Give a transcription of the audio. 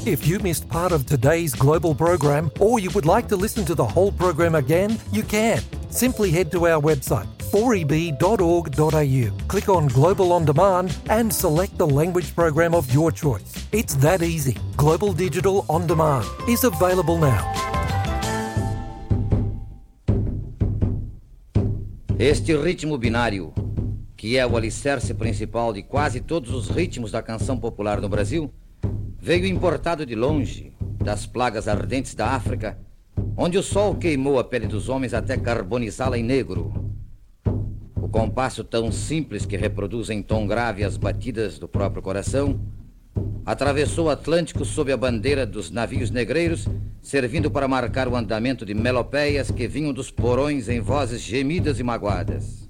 If you missed part of today's global program or you would like to listen to the whole program again, you can. Simply head to our website 4eb.org.au, click on Global On Demand and select the language program of your choice. It's that easy. Global Digital On Demand is available now. Este ritmo binário, que é o alicerce principal de quase todos os ritmos da canção popular no Brasil, veio importado de longe, das plagas ardentes da África, onde o sol queimou a pele dos homens até carbonizá-la em negro. O compasso tão simples que reproduz em tom grave as batidas do próprio coração, atravessou o Atlântico sob a bandeira dos navios negreiros, servindo para marcar o andamento de melopeias que vinham dos porões em vozes gemidas e magoadas.